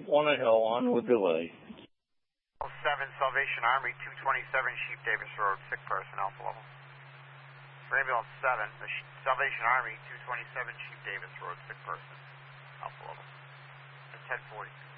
on a hill on with delay. 7 Salvation Army, 227 Sheep Davis Road, sick person, Alpha level. For ambulance 7, the Salvation Army, 227 Sheep Davis Road, sick person, Alpha level. At 1040.